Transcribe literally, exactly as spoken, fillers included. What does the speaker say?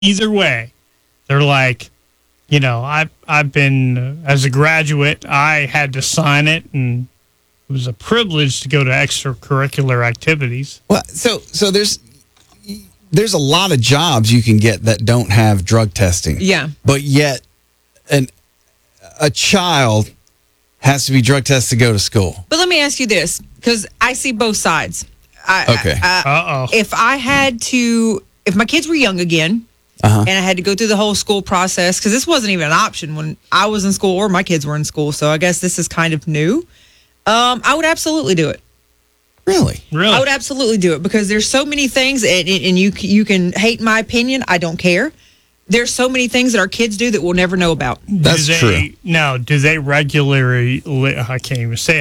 either way, they're like, you know, I've, I've been, uh, as a graduate, I had to sign it, and it was a privilege to go to extracurricular activities. Well, so so there's there's a lot of jobs you can get that don't have drug testing. Yeah. But yet, an a child has to be drug tested to go to school. But let me ask you this, because I see both sides. I, Okay. I, I, Uh-oh. If I had to, if my kids were young again, Uh-huh. and I had to go through the whole school process, because this wasn't even an option when I was in school or my kids were in school, so I guess this is kind of new, um, I would absolutely do it. Really? Really? I would absolutely do it, because there's so many things, and, and you you can hate my opinion. I don't care. There's so many things that our kids do that we'll never know about. That's do they, true. No, do they regularly, I can't even say